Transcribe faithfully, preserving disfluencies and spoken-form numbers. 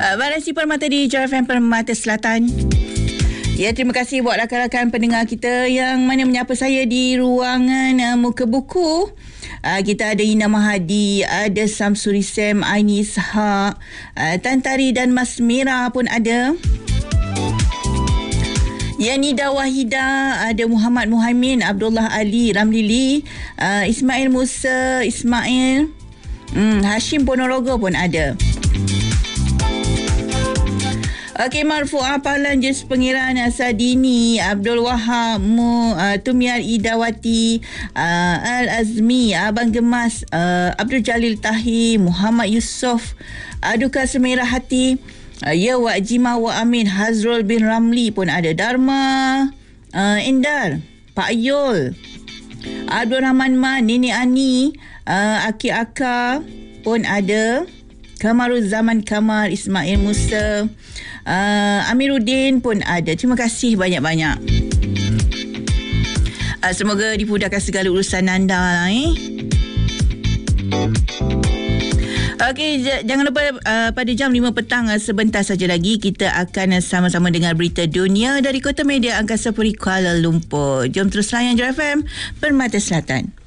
Uh, Barasi Permata di J F M Permata Selatan. Ya, terima kasih buat rakan-rakan pendengar kita yang mana menyapa saya di ruangan uh, Muka Buku. Uh, kita ada Ina Mahadi, ada Samsuri Sam, Aini Ishak, uh, Tan Tari dan Mas Mira pun ada. Ya, Nida Wahida, ada Muhammad Muhaimin, Abdullah Ali, Ramli Lee, uh, Ismail Musa, Ismail, hmm, Hashim Ponorogo pun ada. Okey, Marfu'ah Pahlan Jus Pengiran Sadini, Abdul Wahab, Mu, uh, Tumiar Idawati, uh, Al-Azmi, Abang Gemas, uh, Abdul Jalil Tahi, Muhammad Yusof, Aduka Semerah Hati, uh, Ya Wak Jima Wak Amin, Hazrul bin Ramli pun ada, Dharma, uh, Endar, Pak Yul, Abdul Rahman Man, Nini Ani, uh, Aki Aka pun ada, Kamarul Zaman Kamar, Ismail Musa, uh, Amiruddin pun ada. Terima kasih banyak-banyak. Uh, semoga dipudahkan segala urusan anda lah, eh. Okey, j- jangan lupa uh, pada jam lima petang uh, sebentar saja lagi kita akan uh, sama-sama dengar berita dunia dari Kota Media Angkasa Puri Kuala Lumpur. Jom terus layan J F M Permata Selatan.